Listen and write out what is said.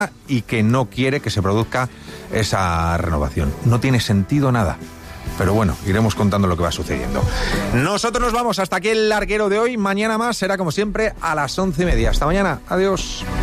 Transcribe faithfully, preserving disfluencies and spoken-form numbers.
y que no quiere que se produzca esa renovación. No tiene sentido nada. Pero bueno, iremos contando lo que va sucediendo. Nosotros nos vamos. Hasta aquí el larguero de hoy. Mañana más será como siempre a las once y media. Hasta mañana. Adiós.